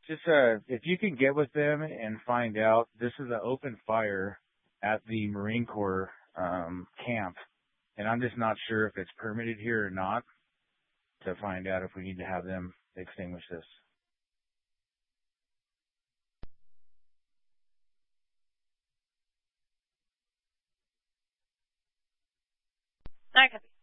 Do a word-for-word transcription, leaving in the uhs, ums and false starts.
Just uh, if you can get with them and find out, this is an open fire at the Marine Corps um, camp, and I'm just not sure if it's permitted here or not. To find out if we need to have them extinguish this. I copy.